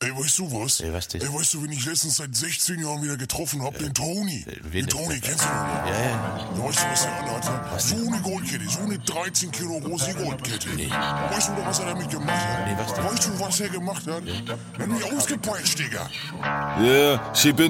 Ey, weißt du was? Ey, was denn? Ey, weißt du, wen ich letztens seit 16 Jahren wieder getroffen hab? Den Toni. wen Den Toni, kennst du den? Ja. Ja, weißt du, was der anhat? So eine Goldkette, so eine 13 Kilo große Goldkette. Nee. Weißt du, was er damit gemacht hat? Nee, was denn? Weißt du, was er gemacht hat? Er hat mich ausgepeitscht, Digga. Ja, ich bin